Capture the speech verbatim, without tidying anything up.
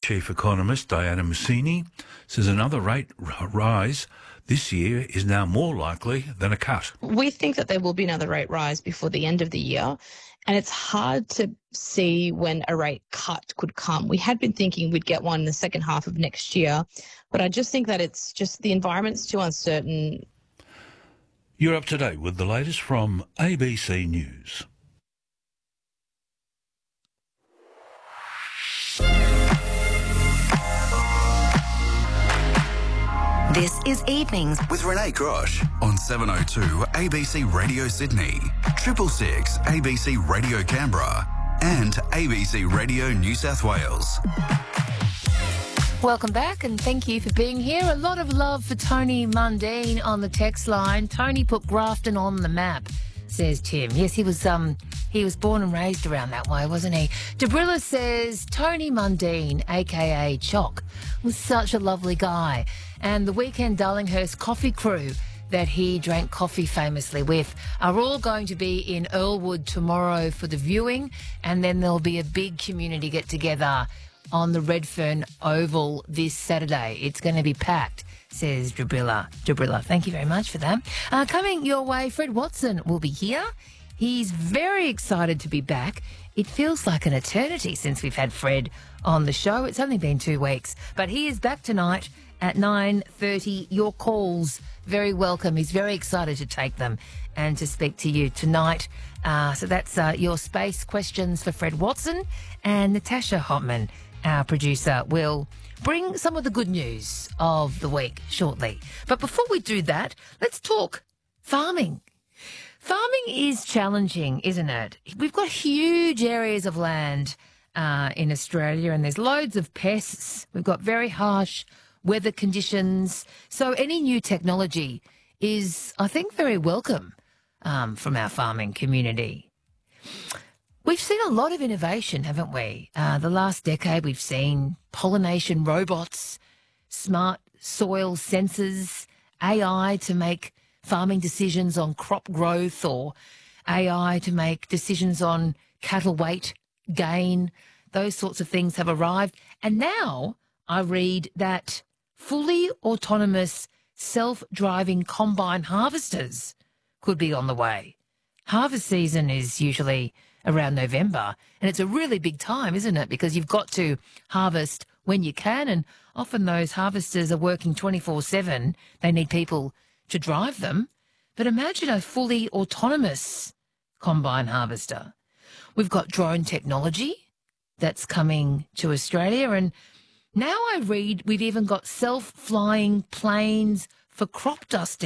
chief economist Diana Mussini says another rate r- rise this year is now more likely than a cut. We think that there will be another rate rise before the end of the year, and it's hard to see when a rate cut could come. We had been thinking we'd get one in the second half of next year, but I just think that it's just the environment's too uncertain. You're up to date with the latest from A B C News. This is Evenings with Renee Grosh on seven oh two A B C Radio Sydney, Triple Six A B C Radio Canberra, and A B C Radio New South Wales. Welcome back and thank you for being here. A lot of love for Tony Mundine on the text line. Tony put Grafton on the map, says Tim. Yes, he was um he was born and raised around that way, wasn't he? Debrilla says Tony Mundine, a k a. Chock, was such a lovely guy. And the Weekend Darlinghurst coffee crew that he drank coffee famously with are all going to be in Earlwood tomorrow for the viewing, and then there'll be a big community get-together on the Redfern Oval this Saturday. It's going to be packed, says Debrilla. Debrilla, thank you very much for that. Uh, coming your way, Fred Watson will be here. He's very excited to be back. It feels like an eternity since we've had Fred on the show. It's only been two weeks, but he is back tonight at nine thirty. Your calls, very welcome. He's very excited to take them and to speak to you tonight. Uh, so that's uh, your space questions for Fred Watson, and Natasha Hotman, our producer, will bring some of the good news of the week shortly. But before we do that, let's talk farming. Farming is challenging, isn't it? We've got huge areas of land uh, in Australia, and there's loads of pests. We've got very harsh weather conditions. So any new technology is, I think, very welcome um, from our farming community. We've seen a lot of innovation, haven't we? Uh, the last decade, we've seen pollination robots, smart soil sensors, A I to make farming decisions on crop growth, or A I to make decisions on cattle weight gain. Those sorts of things have arrived. And now I read that fully autonomous self-driving combine harvesters could be on the way. Harvest season is usually around November, and it's a really big time, isn't it? Because you've got to harvest when you can, and often those harvesters are working twenty-four seven. They need people to drive them. But imagine a fully autonomous combine harvester. We've got drone technology that's coming to Australia, and now I read we've even got self-flying planes for crop dusting.